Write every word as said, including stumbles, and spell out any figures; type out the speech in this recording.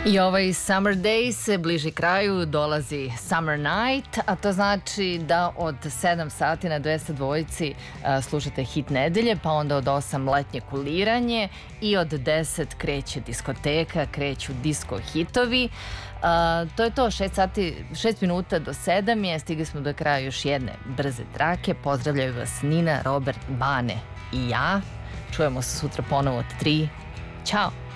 I ovaj Summer Day se bliži kraju, dolazi Summer Night, a to znači da od sedam sati na dvesta dvojici slušate hit nedelje, pa onda od osam letnje kuliranje i od deset kreće diskoteka, kreću disco hitovi. Uh, to je to, šest sati, šest minuta do sedam je, stigli smo do kraja još jedne brze trake. Pozdravljaju vas Nina, Robert, Bane i ja. Čujemo se sutra ponovo od tri. Ćao!